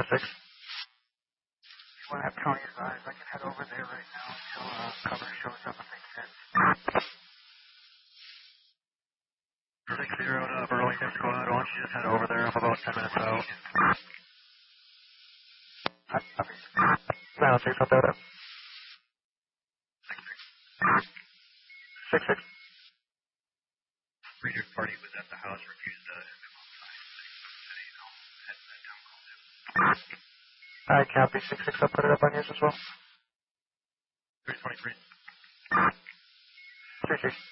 6. You want to have Tony's eyes, I can head over there right now until cover shows up if they can. 6-0 to Burlington Squad, why don't you just head over there? I'm about 10 minutes out. Copy. No, 6 up there. 6-6. Ranger party was at the house, refused to have him outside. Had that town called him. I copy 6-6, I'll put it up on yours as well. 323. 3-6.